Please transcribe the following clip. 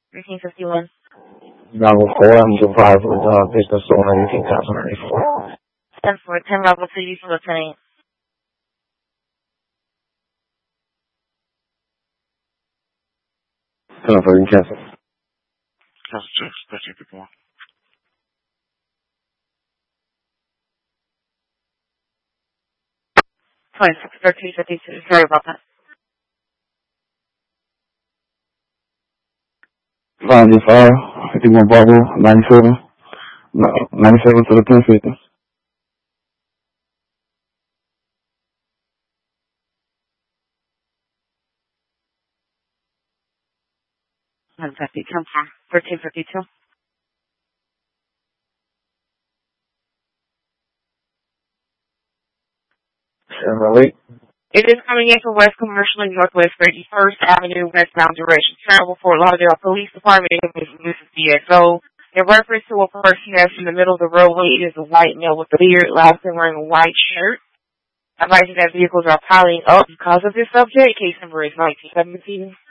1351. Bravo 4, I'm Dubai with Victor Solar 18,094. 10-4, 10 Bravo 2, you for Lieutenant. For you cancel. Cancel checks, 1351. 1352. Sorry about that. 505, 51 Bravo, 97. 97 to the 1050. Exactly. 10-4, 1352. It is coming in from West Commercial and Northwest 31st Avenue, westbound direction. Travel Fort Lauderdale Police Department is DSO. In reference to a person that's in the middle of the roadway, it is a white male with a beard, last time wearing a white shirt. Advising that vehicles are piling up because of this subject. Case number is 1917.